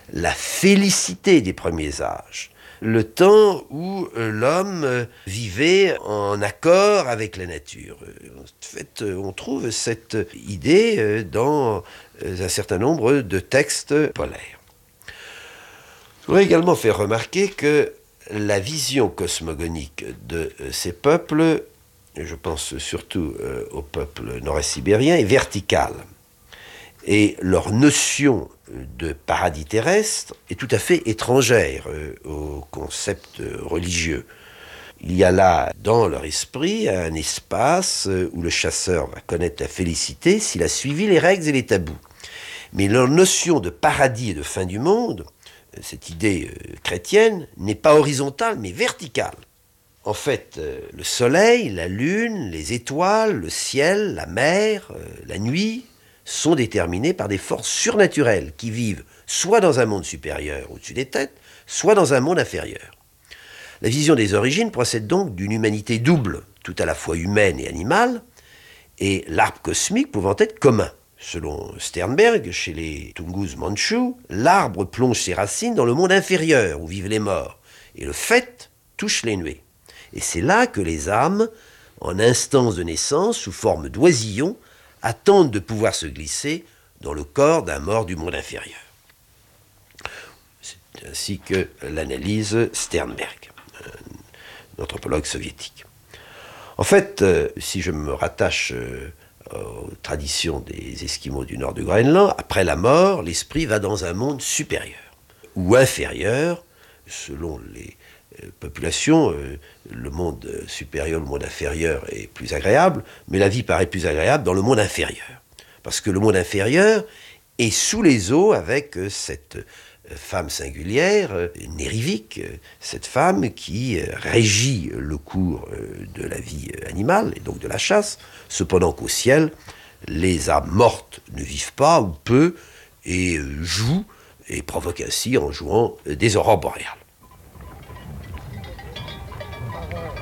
la félicité des premiers âges, le temps où l'homme vivait en accord avec la nature. En fait, on trouve cette idée dans un certain nombre de textes polaires. Je voudrais également faire remarquer que la vision cosmogonique de ces peuples, je pense surtout au peuple nord-est sibérien, est verticale. Et leur notion de paradis terrestre est tout à fait étrangère au concept religieux. Il y a là, dans leur esprit, un espace où le chasseur va connaître la félicité s'il a suivi les règles et les tabous. Mais leur notion de paradis et de fin du monde, cette idée chrétienne, n'est pas horizontale, mais verticale. En fait, le soleil, la lune, les étoiles, le ciel, la mer, la nuit, sont déterminés par des forces surnaturelles qui vivent soit dans un monde supérieur au-dessus des têtes, soit dans un monde inférieur. La vision des origines procède donc d'une humanité double, tout à la fois humaine et animale, et l'arbre cosmique pouvant être commun. Selon Sternberg, chez les Tungus mandchous, l'arbre plonge ses racines dans le monde inférieur où vivent les morts, et le fait touche les nuées. Et c'est là que les âmes, en instance de naissance, sous forme d'oisillons, attendent de pouvoir se glisser dans le corps d'un mort du monde inférieur. C'est ainsi que l'analyse Sternberg, un anthropologue soviétique. En fait, si je me rattache aux traditions des Esquimaux du nord du Groenland, après la mort, l'esprit va dans un monde supérieur ou inférieur, selon les populations, le monde supérieur, le monde inférieur est plus agréable, mais la vie paraît plus agréable dans le monde inférieur. Parce que le monde inférieur est sous les eaux avec cette femme singulière, Nérivik, cette femme qui régit le cours de la vie animale et donc de la chasse, cependant qu'au ciel, les âmes mortes ne vivent pas ou peu et jouent et provoquent ainsi en jouant des aurores boréales.